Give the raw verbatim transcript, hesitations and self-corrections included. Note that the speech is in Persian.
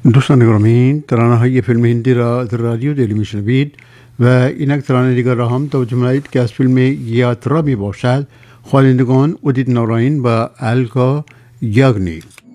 دوستان گرامی، ترانه های فیلم هندی را در رادیو دلی میشنوید و اینک ترانه دیگر را هم توجه کنید که از فیلم یاترا می باشد. خوانندگان ادیت ناراین و الکا یاگنی.